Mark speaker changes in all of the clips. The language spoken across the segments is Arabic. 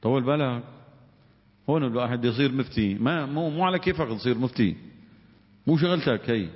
Speaker 1: طول بالك، هون الواحد يصير مفتي، ما مو على كيفك تصير مفتي، مو شغلتك هي.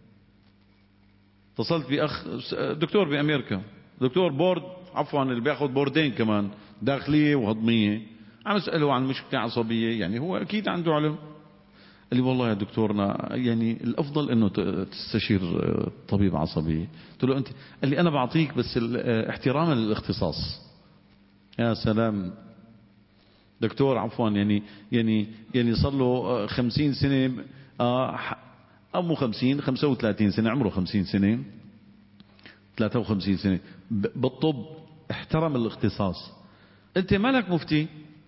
Speaker 1: اتصلت بأخ دكتور بأمريكا، دكتور بورد، عفوا اللي بياخذ بوردين كمان، داخلية وهضمية، عم اسأله عن مشكلة عصبية، يعني هو أكيد عنده علم. قال لي والله يا دكتورنا يعني الأفضل إنه تستشير طبيب عصبي. قلت له أنت؟ قال لي أنا بعطيك بس احتراما للاختصاص. يا سلام، دكتور عفوا يعني صار له 50 سنة، أو مو 50، 35 سنة، عمره 50 سنة، 53 سنة بالطب، احترم الاختصاص. أنت مالك مفتي؟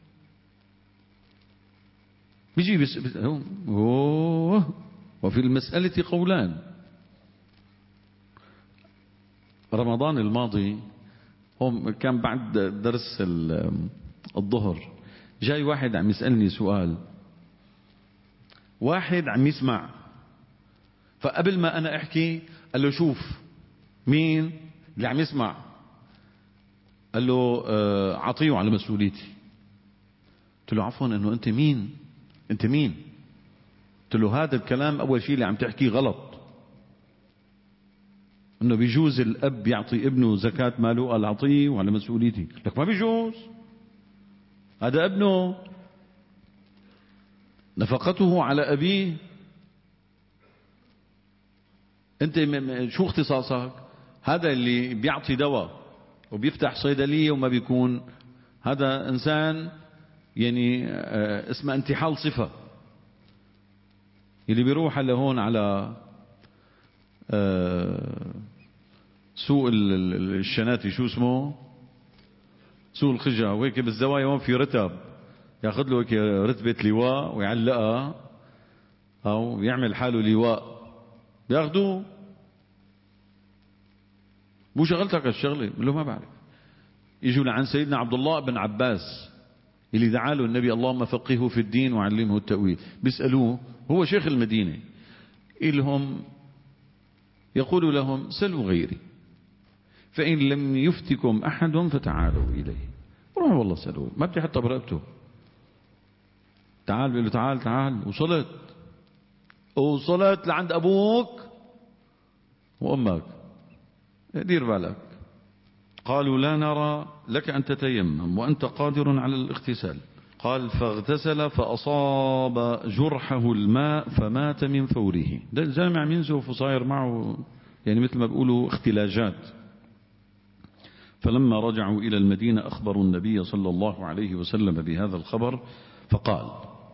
Speaker 1: بيجي وفي المسألة قولان. رمضان الماضي هم كان بعد درس الظهر، جاي واحد عم يسألني سؤال، واحد عم يسمع، فقبل ما أنا أحكي قال له شوف مين اللي عم يسمع، قال له عطيه على مسؤوليتي. قلت له عفوا انه انت مين؟ انت مين؟ قلت له هذا الكلام اول شيء اللي عم تحكيه غلط، انه بيجوز الاب يعطي ابنه زكاة ماله، قال اعطيه وعلى مسؤوليتي. لك ما بيجوز، هذا ابنه نفقته على ابيه. انت شو اختصاصك؟ هذا اللي بيعطي دواء وبيفتح صيدلية وما بيكون، هذا انسان يعني اسمه انتحال صفة. اللي بيروح على هون على سوق الشناتي، شو اسمه، سوق الخجة، وهيك بالزوايا هون في رتب، ياخذ له هيك رتبة لواء ويعلقها او يعمل حاله لواء، بياخذوه. مو شغلتك الشغلة؟ بقول له ما بعرف. يجوا لعن سيدنا عبد الله بن عباس اللي دعا له النبي اللهم فقهه في الدين وعلمه التأويل، بيسألوه، هو شيخ المدينة، إلهم يقول لهم سلوا غيري فإن لم يفتكم أحد فتعالوا إليه. روحوا والله سألوه، ما بدي حتى برقبته، تعال. بيقول له تعال تعال، وصلت لعند أبوك وأمك، دير بالك. قالوا لا نرى لك أن تتيمم وأنت قادر على الاغتسال. قال فاغتسل فأصاب جرحه الماء فمات من فوره. ده الجامع عم ينزف وصاير معه يعني مثل ما بيقولوا اختلاجات. فلما رجعوا إلى المدينة أخبروا النبي صلى الله عليه وسلم بهذا الخبر، فقال،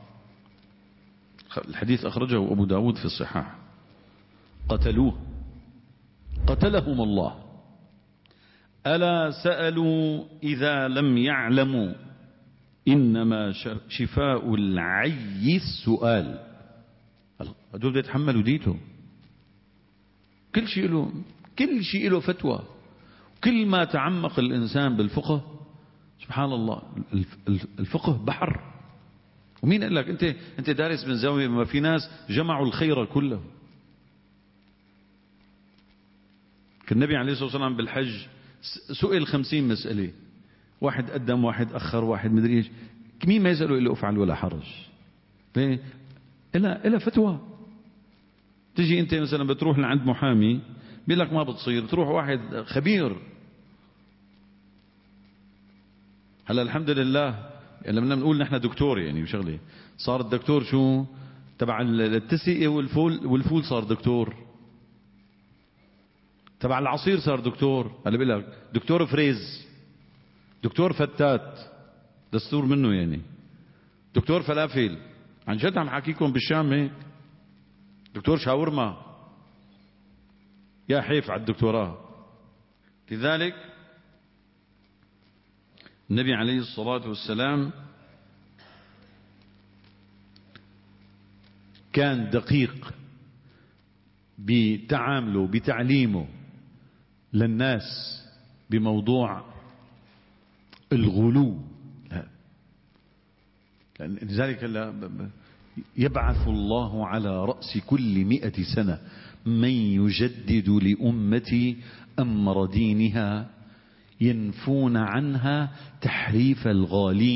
Speaker 1: الحديث أخرجه أبو داود في الصحاح، قتلوه قتلهم الله، ألا سألوا إذا لم يعلموا إنما شفاء العي السؤال. هذول يتحملوا ديته، كل شيء له فتوى. كل ما تعمق الإنسان بالفقه سبحان الله، الفقه بحر. ومين قال لك أنت دارس من زاوية؟ ما في ناس جمعوا الخير كله. النبي عليه الصلاة والسلام بالحج سئل 50 مسألة، واحد قدم، واحد أخر، واحد مدري ايش، مين ما يسأله إلا أفعل ولا حرج. إلا فتوى. تجي أنت مثلا بتروح لعند محامي بيقول لك ما بتصير، تروح واحد خبير. هلا الحمد لله لما بنقول نحن دكتور يعني وشغله، صار الدكتور شو تبع التسقية والفول صار دكتور، تبع العصير صار دكتور. هلا بيقول لك دكتور فريز، دكتور فتات، دستور منه يعني، دكتور فلافل. عن جد عم حكيكم بالشام هيك، دكتور شاورما، يا حيف على الدكتوراه. لذلك النبي عليه الصلاة والسلام كان دقيق بتعامله بتعليمه للناس بموضوع الغلو. لذلك يبعث الله على رأس كل 100 سنة من يجدد لأمتي أمر دينها ينفون عنها تحريف الغالين.